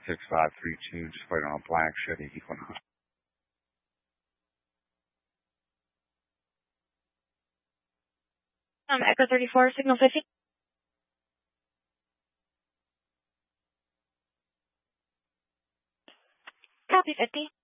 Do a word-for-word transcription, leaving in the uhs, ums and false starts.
six five three two, just waiting on a black Chevy Equinox. Um, Echo thirty-four, signal fifty. Copy fifty.